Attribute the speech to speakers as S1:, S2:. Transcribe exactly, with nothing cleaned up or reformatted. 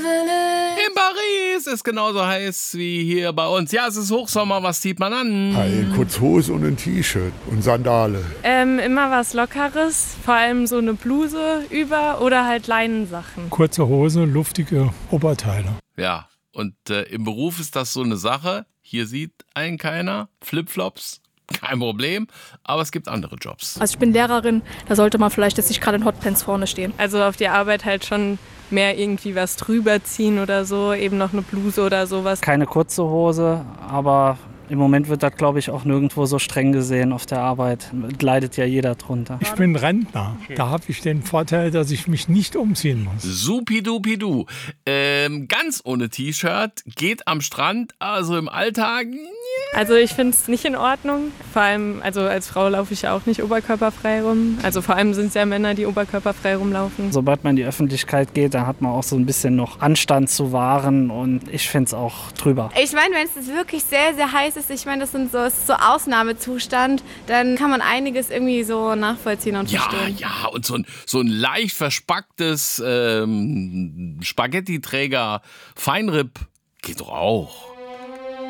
S1: In Paris ist genauso heiß wie hier bei uns. Ja, es ist Hochsommer, was zieht man an?
S2: Eine kurze Hose und ein T-Shirt und Sandale.
S3: Ähm, immer was Lockeres, vor allem so eine Bluse über oder halt Leinensachen.
S4: Kurze Hose, luftige Oberteile.
S1: Ja, und äh, im Beruf ist das so eine Sache. Hier sieht einen keiner. Flipflops, kein Problem. Aber es gibt andere Jobs.
S5: Also ich bin Lehrerin, da sollte man vielleicht jetzt nicht gerade in Hotpants vorne stehen.
S3: Also auf die Arbeit halt schon mehr irgendwie was drüber ziehen oder so, eben noch eine Bluse oder sowas.
S6: Keine kurze Hose, aber im Moment wird das, glaube ich, auch nirgendwo so streng gesehen auf der Arbeit. Leidet ja jeder drunter.
S4: Ich bin Rentner. Da habe ich den Vorteil, dass ich mich nicht umziehen muss.
S1: Supidupidu. Ähm, ganz ohne T-Shirt, geht am Strand, also im Alltag.
S3: Also ich finde es nicht in Ordnung. Vor allem, also als Frau laufe ich ja auch nicht oberkörperfrei rum. Also vor allem sind es ja Männer, die oberkörperfrei rumlaufen.
S6: Sobald man in die Öffentlichkeit geht, da hat man auch so ein bisschen noch Anstand zu wahren und ich finde es auch drüber.
S7: Ich meine, wenn es wirklich sehr, sehr heiß ist, ich meine, das sind so, es ist so Ausnahmezustand, dann kann man einiges irgendwie so nachvollziehen und
S1: Ja,
S7: verstehen.
S1: ja, und so ein, so ein leicht verspacktes ähm, Spaghetti-Träger Feinripp geht doch auch.